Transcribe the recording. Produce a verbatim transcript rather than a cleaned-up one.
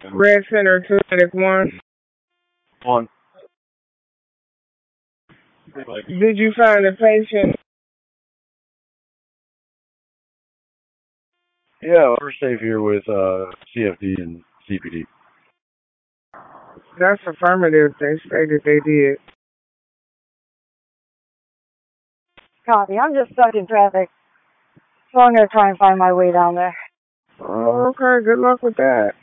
Red Center Clinic one. One. Did you find the patient? Yeah, we're safe here with uh, C F D and C P D. That's affirmative. They stated they did. Copy. I'm just stuck in traffic, so I'm going to try and find my way down there. Oh, okay. Good luck with that.